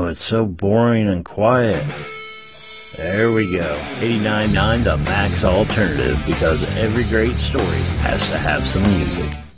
it's so boring and quiet. There we go. 89.9 The Max Alternative, because every great story has to have some music.